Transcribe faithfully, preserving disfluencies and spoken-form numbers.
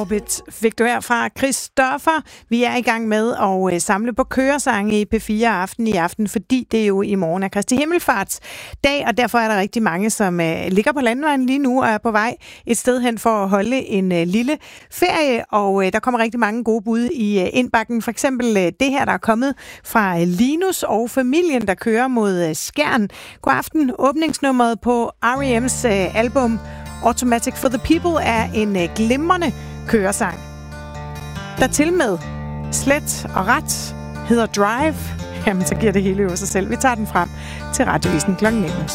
Orbit fik du her fra Christoffer. Vi er i gang med at samle på køresange i P fire Aften i aften, fordi det er jo i morgen er Kristi Himmelfartsdag, og derfor er der rigtig mange, som ligger på landvejen lige nu og er på vej et sted hen for at holde en lille ferie, og der kommer rigtig mange gode bud i indbakken. For eksempel det her, der er kommet fra Linus og familien, der kører mod Skjern. God aften. Åbningsnummeret på R E M's album Automatic for the People er en øh, glimrende køresang, der til med slet og ret hedder Drive. Jamen, så giver det hele jo sig selv. Vi tager den frem til Radiovisen klokken nitten.